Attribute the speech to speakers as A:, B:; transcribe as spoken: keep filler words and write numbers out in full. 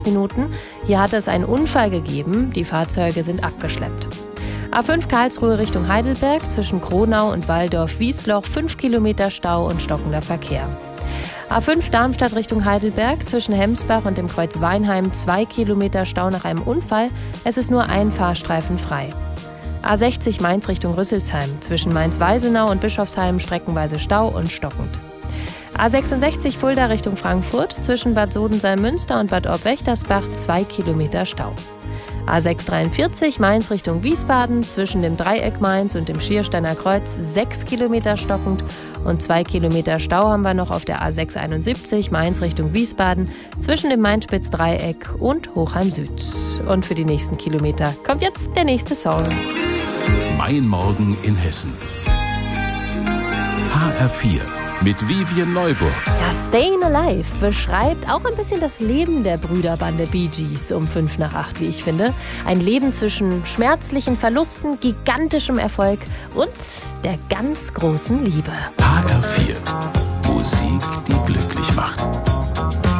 A: Minuten. Hier hat es einen Unfall gegeben. Die Fahrzeuge sind abgeschleppt. A fünf Karlsruhe Richtung Heidelberg zwischen Kronau und Walldorf-Wiesloch fünf Kilometer Stau und stockender Verkehr. A fünf Darmstadt Richtung Heidelberg zwischen Hemsbach und dem Kreuz Weinheim zwei Kilometer Stau nach einem Unfall. Es ist nur ein Fahrstreifen frei. A sechzig Mainz Richtung Rüsselsheim zwischen Mainz-Weisenau und Bischofsheim streckenweise Stau und stockend. A sechsundsechzig Fulda Richtung Frankfurt zwischen Bad Sodensalm-Münster und Bad Orb-Wächtersbach zwei Kilometer Stau. A sechshundertdreiundvierzig Mainz Richtung Wiesbaden zwischen dem Dreieck Mainz und dem Schiersteiner Kreuz sechs Kilometer stockend und zwei Kilometer Stau haben wir noch auf der A sechshunderteinundsiebzig Mainz Richtung Wiesbaden zwischen dem Mainz-Spitz-Dreieck und Hochheim Süd. Und für die nächsten Kilometer kommt jetzt der nächste Song.
B: Mein Morgen in Hessen. H R vier mit Vivian Neuburg.
A: Ja, Stayin' Alive beschreibt auch ein bisschen das Leben der Brüderbande Bee Gees um fünf nach acht, wie ich finde. Ein Leben zwischen schmerzlichen Verlusten, gigantischem Erfolg und der ganz großen Liebe.
B: H R vier